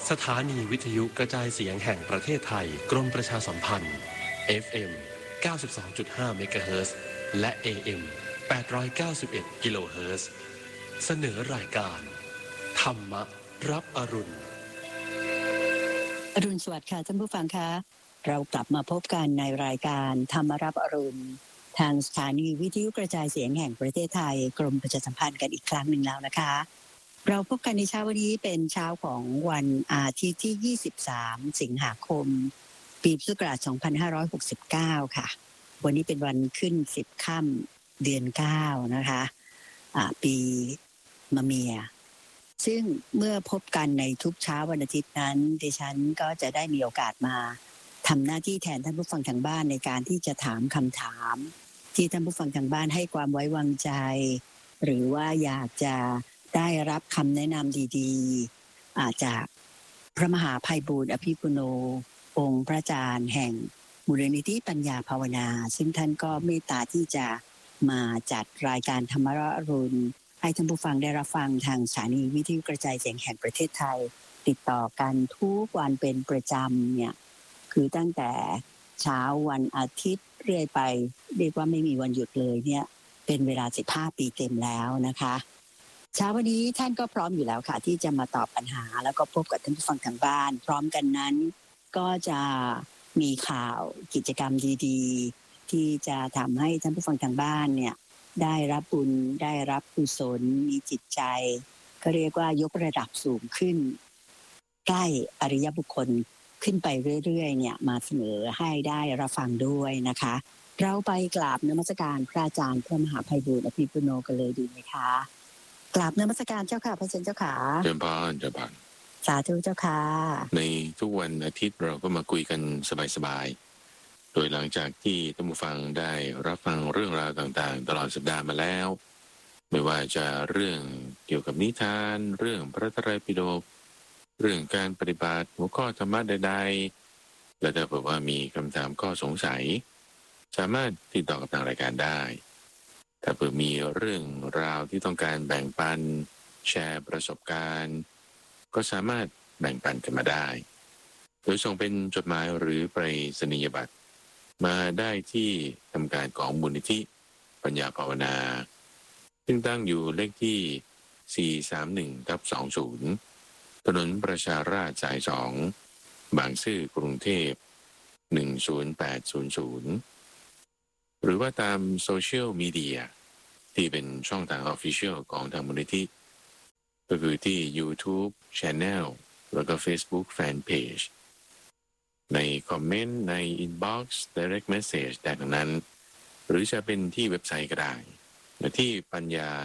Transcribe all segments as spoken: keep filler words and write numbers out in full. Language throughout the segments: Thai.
สถานีวิทยุกระจายเสียงแห่งประเทศไทยกรมประชาสัมพันธ์ เอฟ เอ็ม เก้าสิบสองจุดห้า เมกะเฮิรตซ์และ เอ เอ็ม แปดร้อยเก้าสิบเอ็ด กิโลเฮิรตซ์เสนอรายการธรรมรับอรุณอรุณสวัสดิ์ค่ะท่านผู้ฟังคะเรากลับมาพบกันในรายการธรรมรับอรุณทางสถานีวิทยุกระจายเสียงแห่งประเทศไทยกรมประชาสัมพันธ์กันอีกครั้งหนึ่งแล้วนะคะเราพบกันในเช้าวันนี้เป็นเช้าของวันอาทิตย์ที่ยี่สิบสามสิงหาคมปีพุทธศักราชสองพันห้าร้อยหกสิบเก้าค่ะวันนี้เป็นวันขึ้นสิบค่ำเดือนเก้านะคะอ่าปีมะเมียซึ่งเมื่อพบกันในทุกเช้าวันอาทิตย์นั้นดิฉันก็จะได้มีโอกาสมาทำหน้าที่แทนท่านผู้ฟังทางบ้านในการที่จะถามคำถามที่ท่านผู้ฟังทางบ้านให้ความไว้วางใจหรือว่าอยากจะได้รับคำแนะนำดีๆอาจจากพระมหาไพบูลย์อภิปุโนองค์พระอาจารย์แห่งมูลนิธิปัญญาภาวนาซึ่งท่านก็เมตตาที่จะมาจัดรายการธรรมรับอรุณให้ท่านผู้ฟังได้รับฟังทางสถานีวิทยุกระจายเสียงแห่งประเทศไทยติดต่อกันทุกวันเป็นประจำเนี่ยคือตั้งแต่เช้าวันอาทิตย์เรื่อยไปเรียกว่าไม่มีวันหยุดเลยเนี่ยเป็นเวลาสิบห้าปีเต็มแล้วนะคะเช้าวันนี้ท่านก็พร้อมอยู่แล้วค่ะที่จะมาตอบปัญหาแล้วก็พบกับท่านผู้ฟังทางบ้านพร้อมกันนั้นก็จะมีข่าวกิจกรรมดีๆที่จะทำให้ท่านผู้ฟังทางบ้านเนี่ยได้รับบุญได้รับกุศลมีจิตใจก็เรียกว่ายกระดับสูงขึ้นใกล้อริยบุคคลขึ้นไปเรื่อยๆเนี่ยมาเสนอให้ได้รับฟังด้วยนะคะเราไปกราบนมัสการพระอาจารย์พระมหาไพบูลย์อภิปุโนกันเลยดีไหมคะกราบนมัสการเจ้าค่ะพระอาจารย์เจ้าค่ะเจริญพรเจริญพรสาธุเจ้าค่ะในทุกวันอาทิตย์เราก็มาคุยกันสบายๆโดยหลังจากที่ท่านผู้ฟังได้รับฟังเรื่องราวต่างๆตลอดสัปดาห์มาแล้วไม่ว่าจะเรื่องเกี่ยวกับนิทานเรื่องพระไตรปิฎกเรื่องการปฏิบัติหัวข้อธรรมะใดๆและถ้าเผื่อว่ามีคำถามข้อสงสัยสามารถติดต่อกับทางรายการได้ถ้าเผื่อมีเรื่องราวที่ต้องการแบ่งปันแชร์ประสบการณ์ก็สามารถแบ่งปันกันมาได้โดยส่งเป็นจดหมายหรือไปรษณียบัตรมาได้ที่ทำการของมูลนิธิปัญญาภาวนาซึ่งตั้งอยู่เลขที่ สี่สามหนึ่งทับสองศูนย์ ถนนประชาราษฎร์สายสองบางซื่อกรุงเทพหนึ่งศูนย์แปดศูนย์ศูนย์หรือว่าตามโซเชียลมีเดียที่เป็นช่องทาง Official ของทางมูลนิธิก็คือที่ YouTube Channel แล้วก็ Facebook Fanpage ในคอมเมนต์ใน Inbox Direct Message แต่ทั้งนั้นหรือจะเป็นที่เว็บไซต์ก็ได้ที่ปัญญา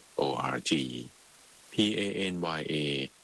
.org p a n y a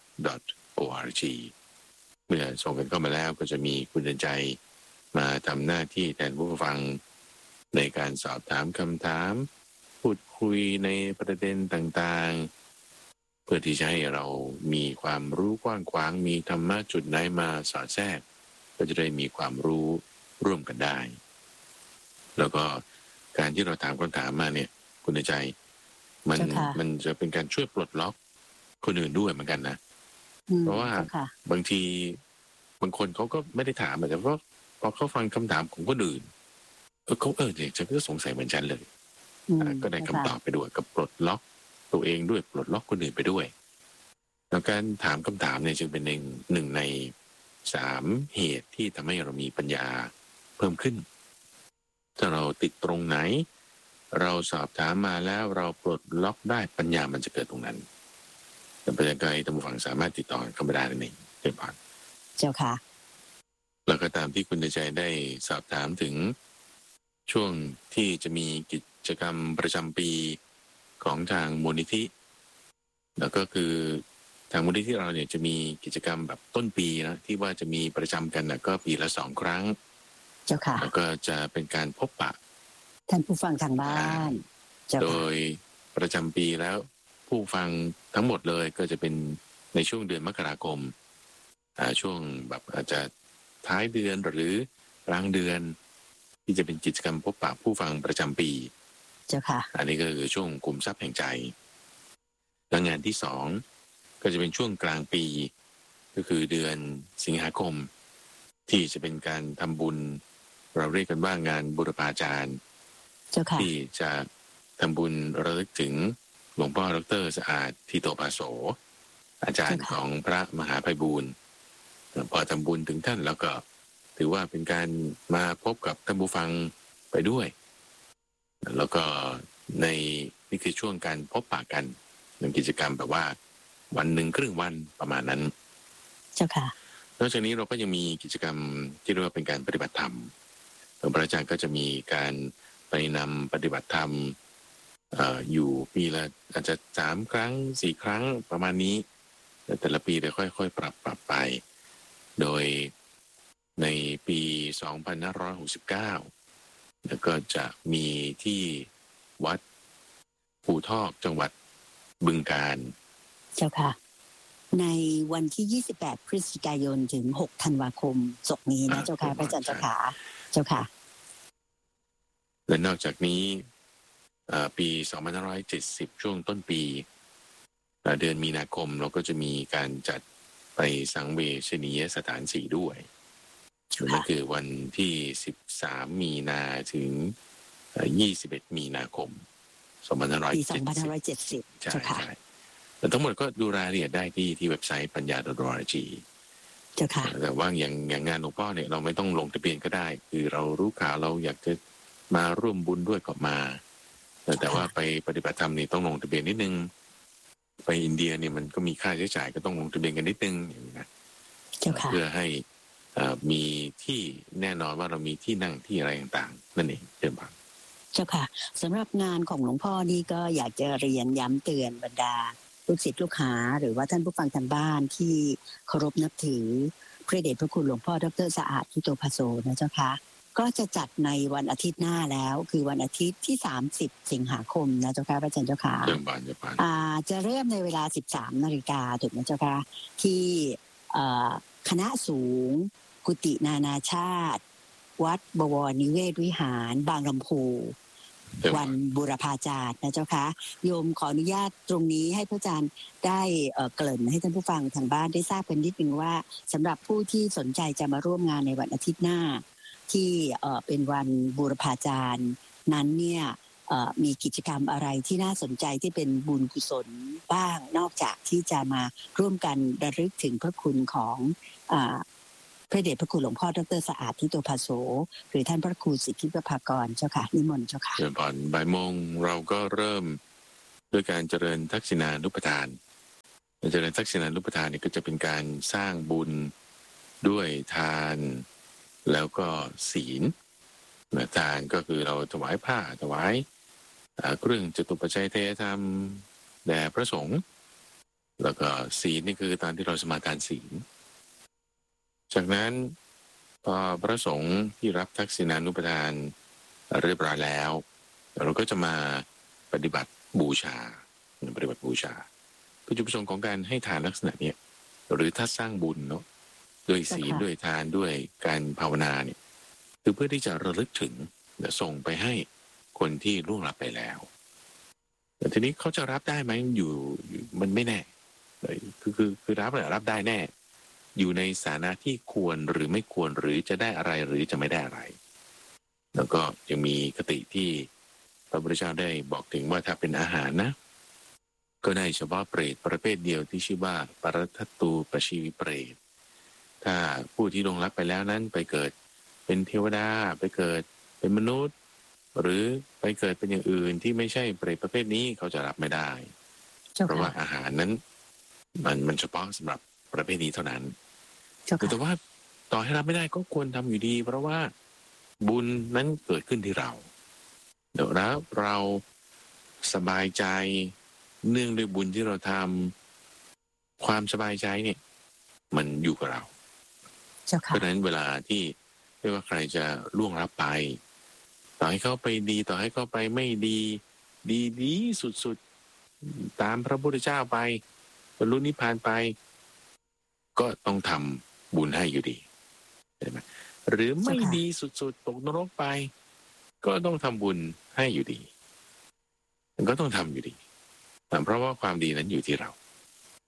.org เมื่อส่งกันเข้ามาแล้วก็จะมีคุณใจมาทำหน้าที่แทนผู้ฟังในการสอบถามคำถามพูดคุยในประเด็นต่างๆเพื่อที่จะให้เรามีความรู้กว้างขวางมีธรรมะจุดไหนมาสอดแทรกก็จะได้มีความรู้ร่วมกันได้แล้วก็การที่เราถามคำถามมาเนี่ยคุณใจมันมันจะเป็นการช่วยปลดล็อกคนอื่นด้วยเหมือนกันนะเพราะว่าบางทีบางคนเขาก็ไม่ได้ถามแต่ว่าพอเขาฟังคำถามของคนอื่นเออเขาเออเนี่ยฉันก็สงสัยเหมือนฉันเลยก็ได้คำตอบไปด้วยกับปลดล็อกตัวเองด้วยปลดล็อกคนอื่นไปด้วยแล้วการถามคำถามเนี่ยจึงเป็นหนึ่งหนึ่งในสามเหตุที่ทำให้เรามีปัญญาเพิ่มขึ้นถ้าเราติดตรงไหนเราสอบถามมาแล้วเราปลดล็อกได้ปัญญามันจะเกิดตรงนั้นแต่ปัญญาไกลท่านผู้ฟังสามารถติดต่อเข้ามาได้นั่นเองเจ้าค่ะเจ้าค่ะแล้วก็ตามที่คุณใจได้สอบถามถึงช่วงที่จะมีกิจกรรมประจำปีของทางมูลนิธิแล้วก็คือทางมูลนิธิเราเนี่ยจะมีกิจกรรมแบบต้นปีนะที่ว่าจะมีประจำกันนะก็ปีละสองครั้งเจ้าค่ะแล้วก็จะเป็นการพบปะท่านผู้ฟังทางบ้านโดยประจำปีแล้วผู้ฟังทั้งหมดเลยก็จะเป็นในช่วงเดือนมกราคมอ่าช่วงแบบอาจจะท้ายเดือนหรือกลางเดือนที่จะเป็นกิจกรรมพบปะผู้ฟังประจำปีเจ้าค่ะอันนี้ก็คือช่วงกลุ่มทรัพย์แห่งใจแล้วงานที่สองก็จะเป็นช่วงกลางปีก็คือเดือนสิงหาคมที่จะเป็นการทำบุญเราเรียกกันว่างานบุรพาจารย์ที่จะทำบุญระลึกถึงหลวงพ่อดร.สะอาดทิโตภาโสอาจารย์ของพระมหาไพบูลย์พอทำบุญถึงท่านแล้วก็ถือว่าเป็นการมาพบกับท่านผู้ฟังไปด้วยแล้วก็ในนี่คือช่วงการพบปะกันเป็นกิจกรรมแบบว่าวันหนึ่งครึ่งวันประมาณนั้นเจ้าค่ะนอกจากนี้เราก็ยังมีกิจกรรมที่เรียกว่าเป็นการปฏิบัติธรรมพระอาจารย์ก็จะมีการไปนำปฏิบัติธรรมอยู่ปีละอาจจะสามครั้งสี่ครั้งประมาณนี้แต่ละปีจะค่อยๆปรับปรับไปโดยในปีสองพันห้าร้อยหกสิบเก้าแล้วก็จะมีที่วัดภูทอกจังหวัดบึงกาฬเจ้าค่ะในวันที่ยี่สิบแปดพฤศจิกายนถึงหกธันวาคมศกนี้นะเจ้าค่ะพระอาจารย์เจ้าค่ะเจ้าค่ะและนอกจากนี้ปีสองพันห้าร้อยเจ็ดสิบช่วงต้นปีเดือนมีนาคมเราก็จะมีการจัดไปสังเวชนียสถานสี่ด้วยนั่นคือวันที่สิบสามมีนาถึงยี่สิบเอ็ดมีนาคมสองพันห้าร้อยเจ็ดสิบใช่ใช่แต่ทั้งหมดก็ดูรายละเอียดได้ที่ที่เว็บไซต์ปัญญา .org เจ้าค่ะแต่ว่าอย่างอย่างงานหลวงพ่อเนี่ยเราไม่ต้องลงทะเบียนก็ได้คือเรารู้ข่าวเราอยากจะมาร่วมบุญด้วยก็มาแต่ว่าไปปฏิบัติธรรมนี่ต้องลงทะเบียนนิดนึงไปอินเดียเนี่ยมันก็มีค่าใช้จ่ายก็ต้องลงทะเบียนกันนิดนึงอย่างนี้นะเพื่อให้มีที่แน่นอนว่าเรามีที่นั่งที่อะไรต่างๆนั่นเองเชิญครับเจ้าค่ะสำหรับงานของหลวงพ่อนี่ก็อยากจะเรียนย้ำเตือนบรรดาลูกศิษย์ลูกหาหรือว่าท่านผู้ฟังทางบ้านที่เคารพนับถือพระเดชพระคุณหลวงพ่อดร.สะอาดทิโตภาโสนะเจ้าค่ะก็จะจัดในวันอาทิตย์หน้าแล้วคือวันอาทิตย์ที่สามสิบสิงหาคมนะเจ้าค่ะพระอาจารย์เจ้าค่ะอ่าจะเริ่มในเวลา สิบสามนาฬิกาถูกไหมเจ้าค่ะที่คณะสูงกุฏินานาชาติวัดบวรนิเวศวิหารบางลำพูวันบูรพาจารย์นะเจ้าค่ะโยมขออนุญาตตรงนี้ให้พระอาจารย์ได้เกริ่นให้ท่านผู้ฟังทางบ้านได้ทราบกันนิดนึงว่าสำหรับผู้ที่สนใจจะมาร่วมงานในวันอาทิตย์หน้าที่เป็นวันบูรพาจารย์นั้นเนี่ยมีกิจกรรมอะไรที่น่าสนใจที่เป็นบุญกุศลบ้างนอกจากที่จะมาร่วมกันระลึกถึงพระคุณของพระเดชพระคุณหลวงพ่อดร.สะอาดทิโตภาโสหรือท่านพระครูสิทธิประภากรเจ้าค่ะนิมนต์เจ้าค่ะเดี๋ยวก่อนบ่ายโมงเราก็เริ่มด้วยการเจริญทักษิณานุปทานเจริญทักษิณานุปทานนี่ก็จะเป็นการสร้างบุญด้วยทานแล้วก็ศีลทานก็คือเราถวายผ้าถวายเครื่องจตุปัจจัยเทธรรมแด่พระสงฆ์แล้วก็ศีลนี่คือตอนที่เราสมาทานศีลจากนั้นพอพระสงฆ์ที่รับทักษิณานุปทานเรียบร้อยแล้วเราก็จะมาปฏิบัติบูชาปฏิบัติบูชาคือจุดประสงค์ของการให้ทานลักษณะนี้หรือถ้าสร้างบุญเนาะด้วยศีลด้วยทานด้วยการภาวนาเนี่ยคือเพื่อที่จะระลึกถึงและส่งไปให้คนที่ล่วงลับไปแล้วแต่ทีนี้เขาจะรับได้ไหมอยู่มันไม่แน่คือคือคือรับแหละรับได้แน่อยู่ในสถานะที่ควรหรือไม่ควรหรือจะได้อะไรหรือจะไม่ได้อะไรแล้วก็ยังมีคติที่พระพุทธเจ้าได้บอกถึงว่าถ้าเป็นอาหารนะก็ได้เฉพาะเปรตประเภทเดียวที่ชื่อว่าปรัตถตูปชีวิเปรตถ้าผู้ที่ล่วงลับไปแล้วนั้นไปเกิดเป็นเทวดาไปเกิดเป็นมนุษย์หรือไปเกิดเป็นอย่างอื่นที่ไม่ใช่เปรตประเภทนี้เขาจะรับไม่ได้เพราะว่าอาหารนั้นมันมันเฉพาะสำหรับประเภทนี้เท่านั้นแต่ว่าต่อให้รับไม่ได้ก็ควรทำอยู่ดีเพราะว่าบุญนั้นเกิดขึ้นที่เราเดี๋ยวแล้วเราสบายใจเนื่องด้วยบุญที่เราทำความสบายใจเนี่ยมันอยู่กับเราเพราะฉะนั้นเวลาที่ไม่ว่าใครจะล่วงลับไปต่อให้เขาไปดีต่อให้เขาไปไม่ดีดีดีสุดๆตามพระพุทธเจ้าไปบรรลุนิพพานไปก็ต้องทำบุญให้อยู่ดีใช่ไหมหรือไม่ดีสุดๆตกนรกไปก็ต้องทำบุญให้อยู่ดีมันก็ต้องทำอยู่ดีเพราะว่าความดีนั้นอยู่ที่เรา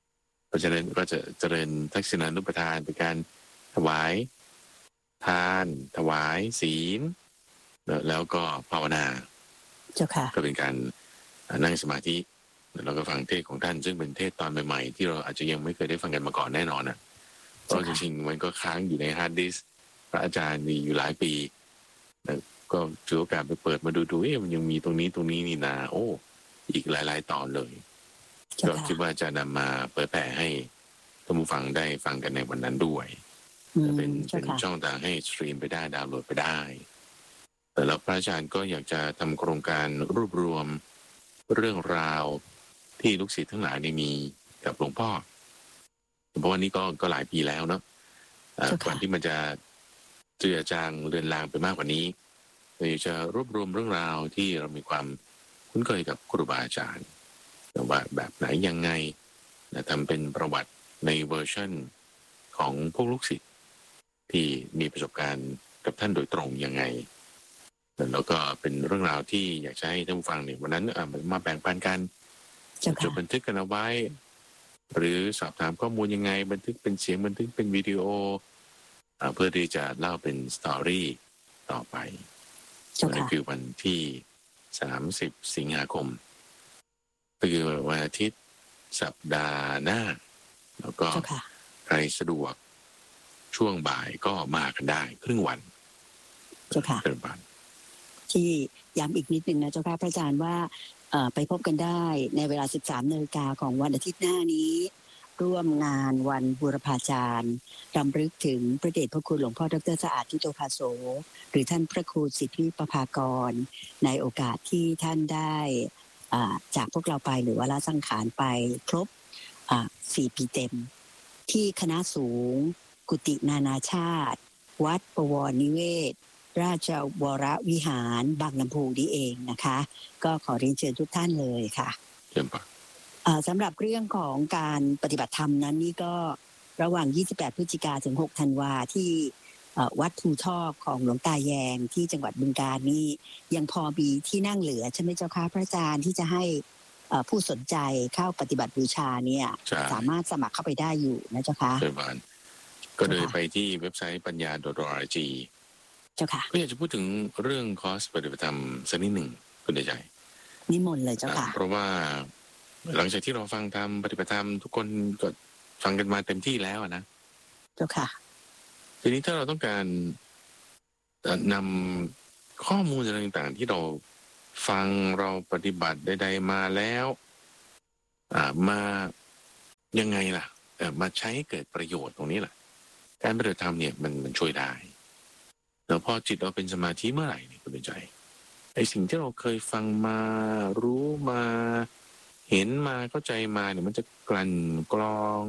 เพราะฉะนั้นก็จะเจริญทักษิณานุปทานเป็นการถวายทานถวายศีลแล้วก็ภาวนาเจ้าค่ะก็เป็นการนั่งสมาธิแล้วก็ฟังเทศของท่านซึ่งเป็นเทศตอนใหม่ๆที่เราอาจจะยังไม่เคยได้ฟังกันมาก่อนแน่นอนนะเพราะจริงๆมันก็ค้างอยู่ในฮาร์ดดิสก์พระอาจารย์มีอยู่หลายปีแล้วก็ถือโอกาสไปเปิดมาดูดูเอ๊ะมันยังมีตรงนี้ตรงนี้นี่นาโอ้อีกหลายๆตอนเลยก็คิดว่าจะนำมาเผยแผ่ให้ท่านผู้ฟังได้ฟังกันในวันนั้นด้วยเป็นเป็นช่องทางให้สตรีมไปได้ดาวน์โหลดไปได้แต่แล้วพระอาจารย์ก็อยากจะทำโครงการรวบรวมเรื่องราวที่ลูกศิษย์ทั้งหลายได้มีกับหลวงพ่อเพราะว่านี้ก็ก็หลายปีแล้วเนาะก่อนที่มันจะเจือจางเลือนลางไปมากกว่านี้เราอยากจะรวบรวมเรื่องราวที่เรามีความคุ้นเคยกับครูบาอาจารย์ว่าแบบไหนยังไงนะทำเป็นประวัติในเวอร์ชันของพวกลูกศิษย์ที่มีประสบการณ์กับท่านโดยตรงยังไงแล้วก็เป็นเรื่องราวที่อยากจะให้ท่านผู้ฟังเนี่ยวันนั้นมาแบ่งปันกันจดบันทึกกันเอาไว้หรือสอบถามข้อมูลยังไงบันทึกเป็นเสียงบันทึกเป็นวิดีโอเพื่อที่จะเล่าเป็นสตอรี่ต่อไปนั่นคือวันที่สามสิบสิงหาคมคือวันอาทิตย์สัปดาห์หน้าแล้วก็ใครสะดวกช่วงบ่ายก็มากันได้ครึ่งวันเจ้าค่ะเป็นวันที่ย้ำอีกนิดนึงนะเจ้าค่ะพระอาจารย์ว่าไปพบกันได้ในเวลา สิบสามนาฬิกาของวันอาทิตย์หน้านี้ร่วมงานวันบูรพาจารย์รำลึกถึงพระเดชพระคุณหลวงพ่อดร.สะอาดทิโตภาโสหรือท่านพระครูสิทธิประภากรในโอกาสที่ท่านได้จากพวกเราไปหรือว่าละสังขารไปครบสี่ปีเต็มที่คณะสูงกุฏินานาชาติวัดปวรนิเวศราชวรวิหารบางลำพูนี่เองนะคะก็ขอเรียนเชิญทุกท่านเลยค่ะเชิญค่ะสำหรับเรื่องของการปฏิบัติธรรมนั้นนี่ก็ระหว่างยี่สิบแปดพฤศจิกายนถึงหกธันวาที่วัดภูทอกของหลวงตาแยงที่จังหวัดบึงกาฬนี่ยังพอมีที่นั่งเหลือใช่ไหมเจ้าค่ะพระอาจารย์ที่จะให้ผู้สนใจเข้าปฏิบัติบูชาเนี่ยสามารถสมัครเข้าไปได้อยู่นะเจ้าค่ะก็เดินไปที่เว็บไซต์ปัญญา .org เจ้าค่ะก็อยากจะพูดถึงเรื่องคอร์สปฏิบัติธรรมสักนิดหนึ่งคุณใจนิมนต์เลยเจ้าค่ะเพราะว่าหลังจากที่เราฟังธรรมปฏิบัติธรรมทุกคนก็ฟังกันมาเต็มที่แล้วนะเจ้าค่ะทีนี้ถ้าเราต้องการนำข้อมูลอะไรต่างๆที่เราฟังเราปฏิบัติใดๆมาแล้วมายังไงล่ะมาใช้ให้เกิดประโยชน์ตรงนี้แหละการปฏิบัติธรรมเนี่ยมันมันช่วยได้แล้วพอจิตเราเป็นสมาธิเมื่อไหร่เนี่ยคุณใจไอ้สิ่งที่เราเคยฟังมารู้มาเห็นมาเข้าใจมาเนี่ยมันจะกลั่นกรอง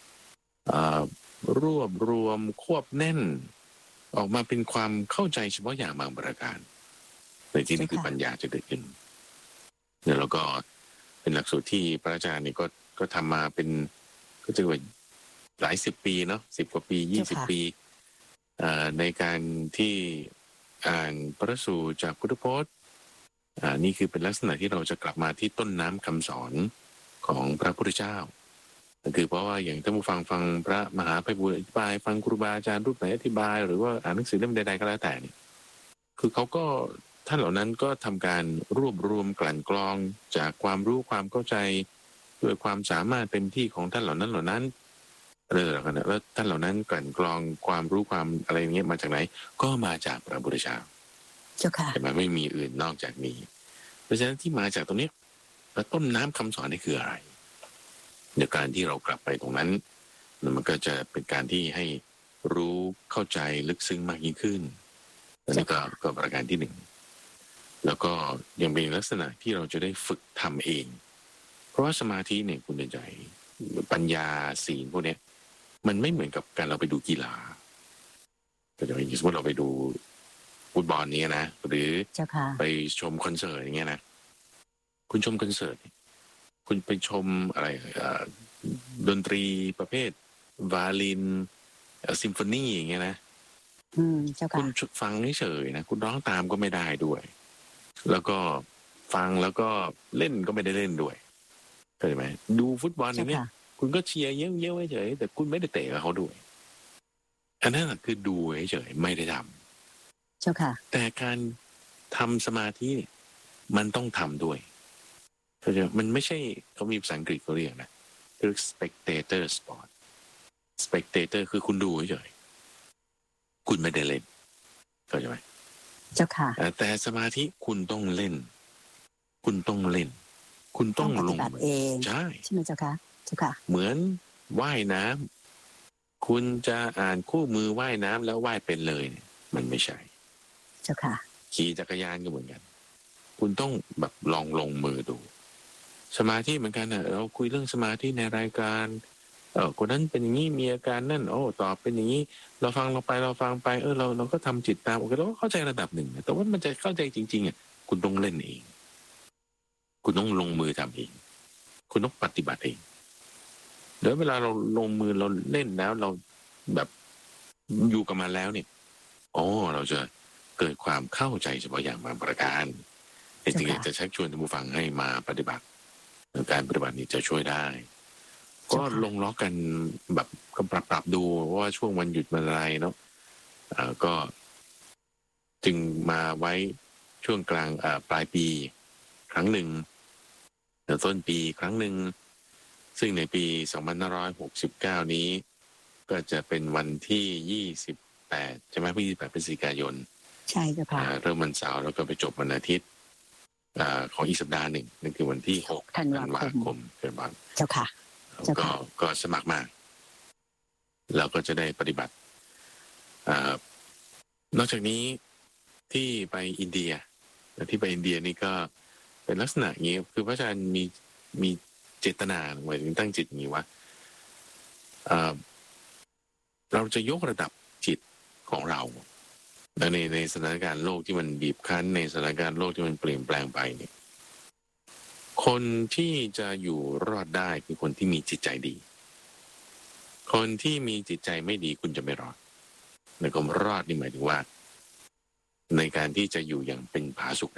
รวบรวมควบแน่นออกมาเป็นความเข้าใจเฉพาะอย่างบางประการในที่นี้คือปัญญาจะเกิดขึ้นแล้วก็เป็นหลักสูตรที่พระอาจารย์นี่ก็ก็ทำมาเป็นก็จะว่าหลายสิบปีเนาะสิบกว่าปียี่สิบปีในการที่อ่านพระสูตรจากพุทธพจน์นี่คือเป็นลักษณะที่เราจะกลับมาที่ต้นน้ำคำสอนของพระพุทธเจ้าก็คือเพราะว่าอย่างท่านผู้ฟังฟังพระมหาไพบูลย์อธิบายฟังครูบาอาจารย์รูปไหนอธิบายหรือว่าอ่านหนังสือเล่มใดๆก็แล้วแต่นี่คือเขาก็ท่านเหล่านั้นก็ทำการรวบรวมกลั่นกรองจากความรู้ความเข้าใจด้วยความสามารถเต็มที่ของท่านเหล่านั้นเหล่านั้นเรื่องอะไรกันนะแล้วท่านเหล่านั้นกลั่นกรองความรู้ความอะไรอย่างเงี้ยมาจากไหนก็มาจากพระพุทธเจ้าเจ้าค่ะแต่มันไม่มีอื่นนอกจากนี้เพราะฉะนั้นที่มาจากตรงนี้แล้วต้นน้ำคำสอนนี่คืออะไรในการที่เรากลับไปตรงนั้นมันก็จะเป็นการที่ให้รู้เข้าใจลึกซึ้งมากยิ่งขึ้นอันนี้ก็ก็ประการที่หนึ่งแล้วก็ยังเป็นลักษณะที่เราจะได้ฝึกทำเองเพราะว่าสมาธิเนี่ยคุณเดินใจปัญญาศีลพวกนี้มันไม่เหมือนกับการเราไปดูกีฬาก็จะอย่างสมมติเราไปดูฟุตบอลนี้นะหรือไปชมคอนเสิร์ตอย่างเงี้ยนะคุณชมคอนเสิร์ตคุณไปชมอะไรดนตรีประเภทวาลินซิมโฟนีอย่างเงี้ยนะคุณฟังเฉยๆนะคุณร้องตามก็ไม่ได้ด้วยแล้วก็ฟังแล้วก็เล่นก็ไม่ได้เล่นด้วยเข้าใจไหมดูฟุตบอลอย่างเนี้ยคุณก็เชียร์เย้ยๆเฉยแต่คุณไม่ได้เตะกับเขาด้วยอันนั้นคือดูเฉยไม่ได้ทำเจ้าค่ะแต่การทำสมาธิมันต้องทำด้วยเพราะฉะนั้นมันไม่ใช่เขามีภาษาอังกฤษเขาเรียกนะคือ spectator sport spectator คือคุณดูเฉยคุณไม่ได้เล่นเข้าใจไหมเจ้าค่ะแต่สมาธิคุณต้องเล่นคุณต้องเล่นคุณต้องลงเองใช่ใช่ไหมเจ้าค่ะเจ้าค่ะเหมือนว่ายน้ำคุณจะอ่านคู่มือว่ายน้ำแล้วว่ายเป็นเลยเนี่ยมันไม่ใช่เจ้าค่ะขี่จักรยานก็เหมือนกันคุณต้องแบบลองลงมือดูสมาธิเหมือนกันนะเราคุยเรื่องสมาธิในรายการเออคนนั้นเป็นอย่างนี้มีอาการนั่นโอ้ตอบเป็นอย่างนี้เราฟังเราไปเราฟังไปเออเราเราก็ทำจิตตามโอเคเราก็เข้าใจระดับหนึ่งแต่ว่ามันจะเข้าใจจริงๆอ่ะคุณต้องเล่นเองคุณต้องลงมือทำเองคุณต้องปฏิบัติเองเดี๋ยวเวลาเราลงมือเราเล่นแล้วเราแบบอยู่กับมันแล้วเนี่ยอ๋อเราจะเกิดความเข้าใจเฉพาะอย่างบางประการจริงๆจะชักชวนท่านผู้ฟังให้มาปฏิบัติการปฏิบัตินี้จะช่วยได้ก็ลงล็อกกันแบบก็ปรับปรับดูว่าช่วงวันหยุดมันอะไรเนาะอ่าก็จึงมาไว้ช่วงกลางอ่าปลายปีครั้งหนึ่งต้นปีครั้งหนึ่งซึ่งในปีสองพันห้าร้อยหกสิบเก้านี้ก็จะเป็นวันที่ยี่สิบแปดใช่ไหมยี่สิบแปดพฤศจิกายนใช่จ้ะค่ะเริ่มวันเสาร์แล้วก็ไปจบวันอาทิตย์ของอีกสัปดาห์หนึ่งนั่นคือวันที่หกธันวาคมเป็นวันเจ้าค่ะก็ก็สมัครมาแล้วก็จะได้ปฏิบัตินอกจากนี้ที่ไปอินเดียที่ไปอินเดียนี่ก็เป็นลักษณะอย่างนี้คือพระอาจารย์มีมีเจตนาหมายถึงตั้งจิตอย่างนี้ว่าเราจะยกระดับจิตของเราในในสถานการณ์โลกที่มันบีบคั้นในสถานการณ์โลกที่มันเปลี่ยนแปลงไปเนี่ยคนที่จะอยู่รอดได้คือคนที่มีจิตใจดีคนที่มีจิตใจไม่ดีคุณจะไม่รอดในความรอดนี่หมายถึงว่าในการที่จะอยู่อย่างเป็นผาสุก